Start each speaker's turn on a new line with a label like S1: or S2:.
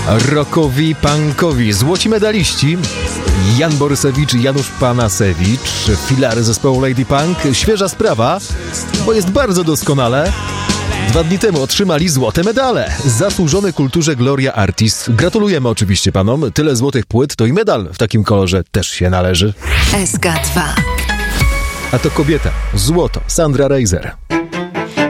S1: rockowi, punkowi, złoci medaliści Jan Borysewicz i Janusz Panasewicz, filary zespołu Lady Punk. Świeża sprawa, bo jest bardzo doskonale. 2 dni temu otrzymali złote medale. Zasłużone kulturze Gloria Artis. Gratulujemy oczywiście panom. Tyle złotych płyt, to i medal w takim kolorze też się należy.
S2: SK2.
S1: A to kobieta. Złoto. Sandra Reiser.